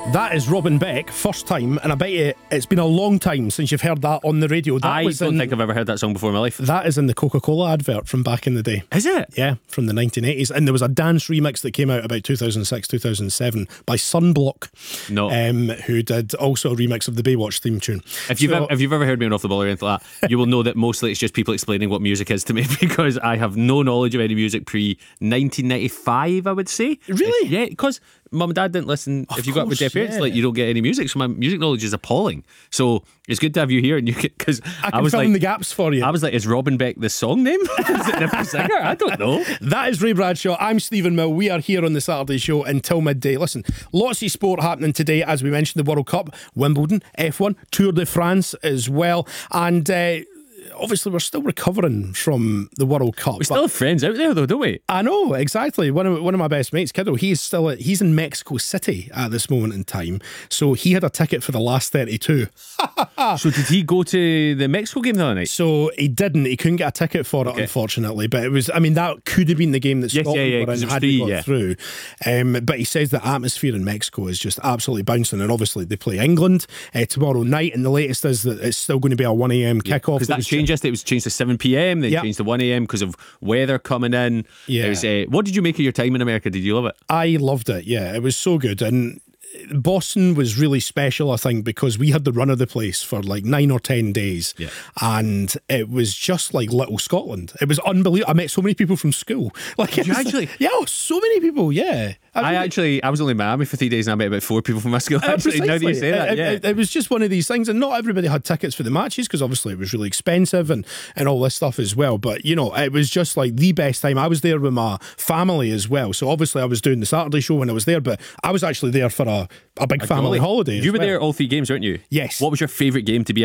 That is Robin Beck, first time, and I bet you it's been a long time since you've heard that on the radio. I don't think I've ever heard that song before in my life. That is in the Coca-Cola advert from back in the day. Is it? Yeah, from the 1980s. And there was a dance remix that came out about 2006, 2007 by Sunblock. No. Who did also a remix of the Baywatch theme tune. If you've ever heard me on Off the Ball or anything like that, you will know that mostly it's just people explaining what music is to me, because I have no knowledge of any music pre-1995, I would say. Really? Yeah, because Mum and Dad didn't listen. If you got with their parents, like, you don't get any music. So my music knowledge is appalling. So it's good to have you here, and you can, because I was fill in the gaps for you. I was like, is Robin Beck the song name? Is it a different singer? I don't know. That is Ray Bradshaw. I'm Stephen Mill. We are here on the Saturday show until midday. Listen, lots of sport happening today, as we mentioned, the World Cup, Wimbledon, F1, Tour de France as well, and obviously we're still recovering from the World Cup. We still have friends out there though, don't we? I know, exactly. One of my best mates, Kiddo, he's in Mexico City at this moment in time, so he had a ticket for the last 32. So did he go to the Mexico game the other night? So he didn't. He couldn't get a ticket for it, unfortunately. But it was, I mean, that could have been the game that Scotland were in had we got through. But he says the atmosphere in Mexico is just absolutely bouncing, and obviously they play England tomorrow night, and the latest is that it's still going to be a 1 a.m. kickoff. Because that changed yesterday. It was changed to 7 p.m. Then changed to 1 a.m. because of weather coming in. Yeah. What did you make of your time in America? Did you love it? I loved it. Yeah, it was so good. And Boston was really special, I think, because we had the run of the place for like 9 or 10 days, and it was just like little Scotland. It was unbelievable. I met so many people from school. Like, did you actually? Yeah, so many people. Yeah, I was only in Miami for 3 days, and I met about 4 people from my school. Actually, now that you say that, it was just one of these things, and not everybody had tickets for the matches because obviously it was really expensive and all this stuff as well. But you know, it was just like the best time. I was there with my family as well, so obviously I was doing the Saturday show when I was there, but I was actually there for a big family holiday. You were there all 3 games, weren't you? Yes. What was your favourite game to be at?